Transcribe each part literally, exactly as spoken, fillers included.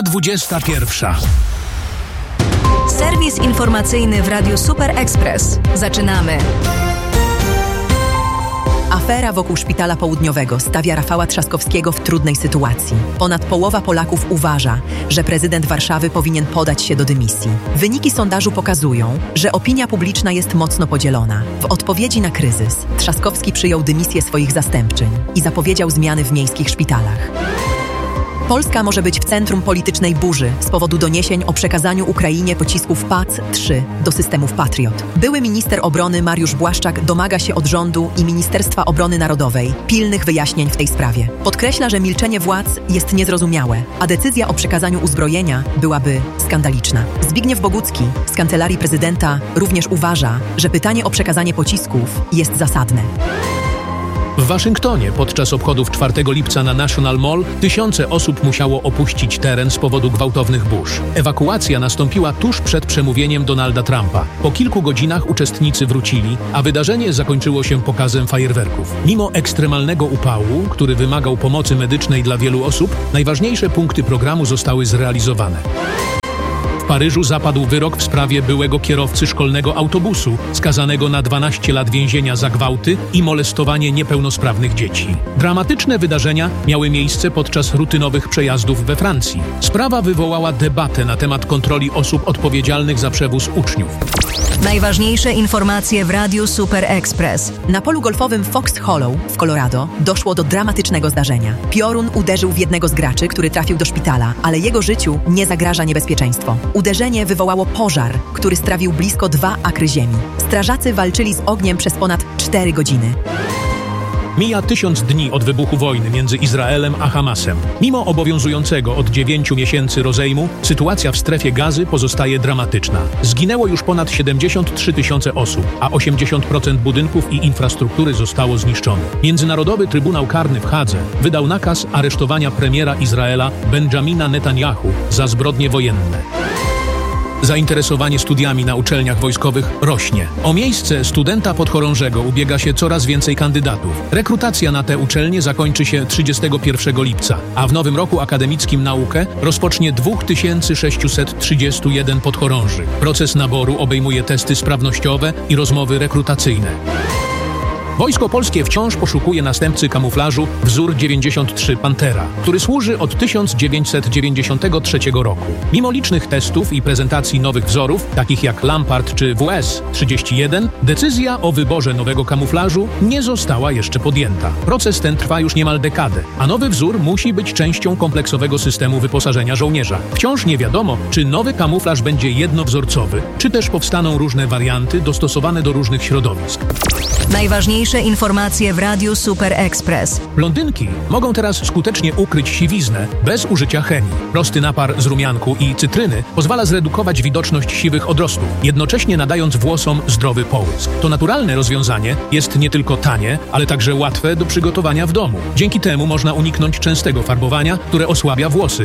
Godzina dwudziesta pierwsza. Serwis informacyjny w Radiu Super Express. Zaczynamy. Afera wokół Szpitala Południowego stawia Rafała Trzaskowskiego w trudnej sytuacji. Ponad połowa Polaków uważa, że prezydent Warszawy powinien podać się do dymisji. Wyniki sondażu pokazują, że opinia publiczna jest mocno podzielona. W odpowiedzi na kryzys Trzaskowski przyjął dymisję swoich zastępczyń i zapowiedział zmiany w miejskich szpitalach. Polska może być w centrum politycznej burzy z powodu doniesień o przekazaniu Ukrainie pocisków P A C trzy do systemów Patriot. Były minister obrony Mariusz Błaszczak domaga się od rządu i Ministerstwa Obrony Narodowej pilnych wyjaśnień w tej sprawie. Podkreśla, że milczenie władz jest niezrozumiałe, a decyzja o przekazaniu uzbrojenia byłaby skandaliczna. Zbigniew Bogucki z Kancelarii Prezydenta również uważa, że pytanie o przekazanie pocisków jest zasadne. W Waszyngtonie podczas obchodów czwartego lipca na National Mall tysiące osób musiało opuścić teren z powodu gwałtownych burz. Ewakuacja nastąpiła tuż przed przemówieniem Donalda Trumpa. Po kilku godzinach uczestnicy wrócili, a wydarzenie zakończyło się pokazem fajerwerków. Mimo ekstremalnego upału, który wymagał pomocy medycznej dla wielu osób, najważniejsze punkty programu zostały zrealizowane. W Paryżu zapadł wyrok w sprawie byłego kierowcy szkolnego autobusu, skazanego na dwanaście lat więzienia za gwałty i molestowanie niepełnosprawnych dzieci. Dramatyczne wydarzenia miały miejsce podczas rutynowych przejazdów we Francji. Sprawa wywołała debatę na temat kontroli osób odpowiedzialnych za przewóz uczniów. Najważniejsze informacje w Radiu Super Express. Na polu golfowym Fox Hollow w Colorado doszło do dramatycznego zdarzenia. Piorun uderzył w jednego z graczy, który trafił do szpitala, ale jego życiu nie zagraża niebezpieczeństwo. Uderzenie wywołało pożar, który strawił blisko dwa akry ziemi. Strażacy walczyli z ogniem przez ponad cztery godziny. Mija tysiąc dni od wybuchu wojny między Izraelem a Hamasem. Mimo obowiązującego od dziewięciu miesięcy rozejmu, sytuacja w strefie Gazy pozostaje dramatyczna. Zginęło już ponad siedemdziesiąt trzy tysiące osób, a osiemdziesiąt procent budynków i infrastruktury zostało zniszczonych. Międzynarodowy Trybunał Karny w Hadze wydał nakaz aresztowania premiera Izraela Benjamina Netanyahu za zbrodnie wojenne. Zainteresowanie studiami na uczelniach wojskowych rośnie. O miejsce studenta podchorążego ubiega się coraz więcej kandydatów. Rekrutacja na te uczelnie zakończy się trzydziestego pierwszego lipca, a w nowym roku akademickim naukę rozpocznie dwa tysiące sześćset trzydzieści jeden podchorążych. Proces naboru obejmuje testy sprawnościowe i rozmowy rekrutacyjne. Wojsko Polskie wciąż poszukuje następcy kamuflażu wzór dziewięćdziesiąt trzy Pantera, który służy od tysiąc dziewięćset dziewięćdziesiątego trzeciego roku. Mimo licznych testów i prezentacji nowych wzorów, takich jak Lampard czy W S trzydzieści jeden, decyzja o wyborze nowego kamuflażu nie została jeszcze podjęta. Proces ten trwa już niemal dekadę, a nowy wzór musi być częścią kompleksowego systemu wyposażenia żołnierza. Wciąż nie wiadomo, czy nowy kamuflaż będzie jednowzorcowy, czy też powstaną różne warianty dostosowane do różnych środowisk. Najważniejsze informacje w Radiu Super Express. Blondynki mogą teraz skutecznie ukryć siwiznę bez użycia chemii. Prosty napar z rumianku i cytryny pozwala zredukować widoczność siwych odrostów, jednocześnie nadając włosom zdrowy połysk. To naturalne rozwiązanie jest nie tylko tanie, ale także łatwe do przygotowania w domu. Dzięki temu można uniknąć częstego farbowania, które osłabia włosy.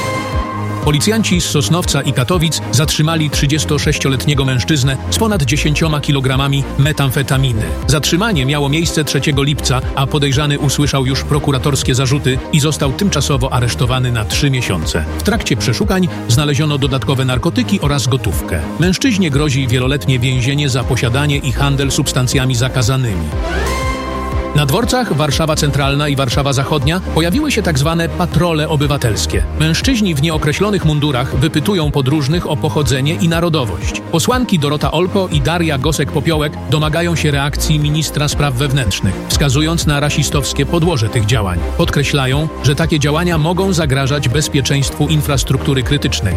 Policjanci z Sosnowca i Katowic zatrzymali trzydziestosześcioletniego mężczyznę z ponad dziesięcioma kilogramami metamfetaminy. Zatrzymanie miało miejsce trzeciego lipca, a podejrzany usłyszał już prokuratorskie zarzuty i został tymczasowo aresztowany na trzy miesiące. W trakcie przeszukań znaleziono dodatkowe narkotyki oraz gotówkę. Mężczyźnie grozi wieloletnie więzienie za posiadanie i handel substancjami zakazanymi. Na dworcach Warszawa Centralna i Warszawa Zachodnia pojawiły się tak zwane patrole obywatelskie. Mężczyźni w nieokreślonych mundurach wypytują podróżnych o pochodzenie i narodowość. Posłanki Dorota Olko i Daria Gosek-Popiołek domagają się reakcji ministra spraw wewnętrznych, wskazując na rasistowskie podłoże tych działań. Podkreślają, że takie działania mogą zagrażać bezpieczeństwu infrastruktury krytycznej.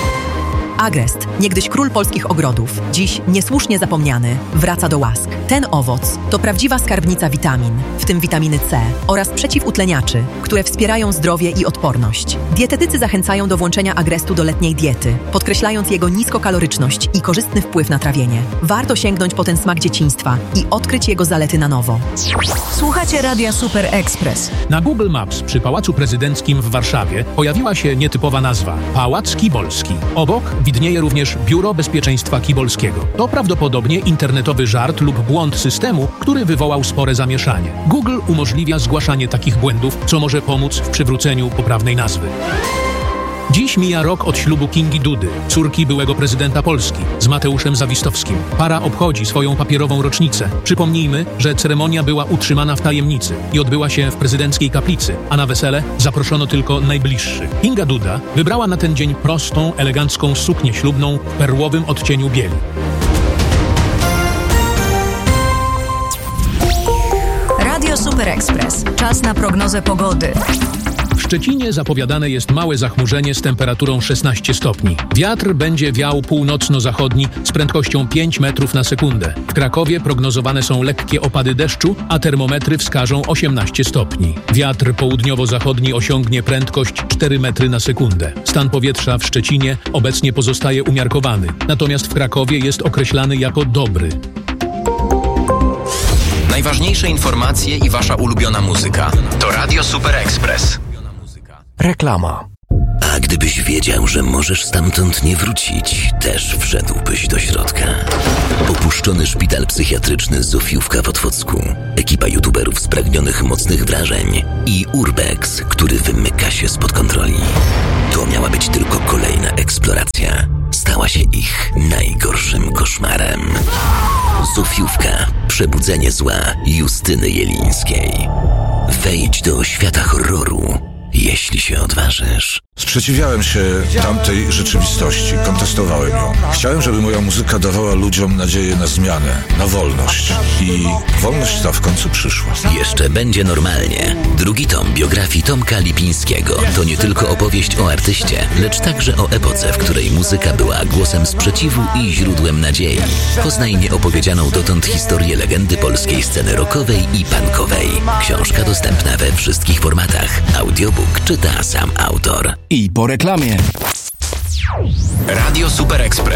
Agrest, niegdyś król polskich ogrodów, dziś niesłusznie zapomniany, wraca do łask. Ten owoc to prawdziwa skarbnica witamin, w tym witaminy C oraz przeciwutleniaczy, które wspierają zdrowie i odporność. Dietetycy zachęcają do włączenia agrestu do letniej diety, podkreślając jego niskokaloryczność i korzystny wpływ na trawienie. Warto sięgnąć po ten smak dzieciństwa i odkryć jego zalety na nowo. Słuchacie Radia Super Express. Na Google Maps przy Pałacu Prezydenckim w Warszawie pojawiła się nietypowa nazwa – Pałac Kibolski. Obok widnieje również Biuro Bezpieczeństwa Kibolskiego. To prawdopodobnie internetowy żart lub błąd systemu, który wywołał spore zamieszanie. Google umożliwia zgłaszanie takich błędów, co może pomóc w przywróceniu poprawnej nazwy. Dziś mija rok od ślubu Kingi Dudy, córki byłego prezydenta Polski, z Mateuszem Zawistowskim. Para obchodzi swoją papierową rocznicę. Przypomnijmy, że ceremonia była utrzymana w tajemnicy i odbyła się w prezydenckiej kaplicy, a na wesele zaproszono tylko najbliższych. Kinga Duda wybrała na ten dzień prostą, elegancką suknię ślubną w perłowym odcieniu bieli. Radio Super Express. Czas na prognozę pogody. W Szczecinie zapowiadane jest małe zachmurzenie z temperaturą szesnaście stopni. Wiatr będzie wiał północno-zachodni z prędkością pięć metrów na sekundę. W Krakowie prognozowane są lekkie opady deszczu, a termometry wskażą osiemnaście stopni. Wiatr południowo-zachodni osiągnie prędkość cztery metry na sekundę. Stan powietrza w Szczecinie obecnie pozostaje umiarkowany, natomiast w Krakowie jest określany jako dobry. Najważniejsze informacje i wasza ulubiona muzyka to Radio Super Express. Reklama. A gdybyś wiedział, że możesz stamtąd nie wrócić, też wszedłbyś do środka. Opuszczony szpital psychiatryczny Zofiówka w Otwocku, ekipa youtuberów spragnionych mocnych wrażeń i Urbex, który wymyka się spod kontroli. To miała być tylko kolejna eksploracja. Stała się ich najgorszym koszmarem. Zofiówka. Przebudzenie zła Justyny Jelińskiej. Wejdź do świata horroru, jeśli się odważysz. Sprzeciwiałem się tamtej rzeczywistości, kontestowałem ją. Chciałem, żeby moja muzyka dawała ludziom nadzieję na zmianę, na wolność. I wolność ta w końcu przyszła. Jeszcze będzie normalnie. Drugi tom biografii Tomka Lipińskiego to nie tylko opowieść o artyście, lecz także o epoce, w której muzyka była głosem sprzeciwu i źródłem nadziei. Poznaj nieopowiedzianą dotąd historię legendy polskiej sceny rockowej i punkowej. Książka dostępna we wszystkich formatach. Audiobook czyta sam autor. I po reklamie. Radio Super Express.